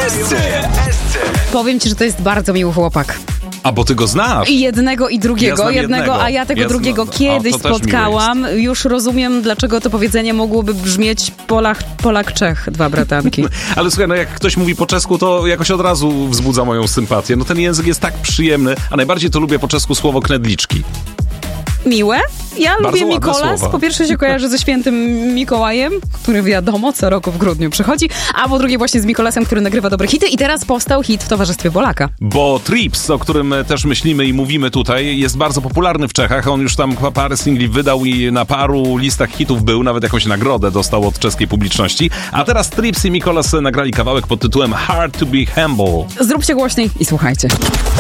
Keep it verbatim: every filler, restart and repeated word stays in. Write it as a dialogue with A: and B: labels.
A: S C.
B: Powiem ci, że to jest bardzo miły chłopak.
A: A bo ty go znasz?
B: I jednego i drugiego,
A: Ja znam
B: jednego,
A: jednego.
B: a ja tego
A: Ja
B: drugiego
A: znam-
B: kiedyś
A: o, to też
B: spotkałam. Już rozumiem, dlaczego to powiedzenie mogłoby brzmieć Polak, Polak Czech, dwa bratanki.
A: Ale słuchaj, no jak ktoś mówi po czesku, to jakoś od razu wzbudza moją sympatię. No ten język jest tak przyjemny, a najbardziej to lubię po czesku słowo knedliczki.
B: Miłe. Ja
A: Bardzo
B: lubię
A: ładne
B: Mikolas.
A: słowa.
B: Po pierwsze się kojarzy ze świętym Mikołajem, który wiadomo co roku w grudniu przychodzi, a po drugie właśnie z Mikolasem, który nagrywa dobre hity i teraz powstał hit w towarzystwie Polaka.
A: Bo Trips, o którym też myślimy i mówimy tutaj, jest bardzo popularny w Czechach. On już tam parę singli wydał i na paru listach hitów był, nawet jakąś nagrodę dostał od czeskiej publiczności. A teraz Trips i Mikolas nagrali kawałek pod tytułem Hard to be Humble.
B: Zróbcie głośniej i słuchajcie.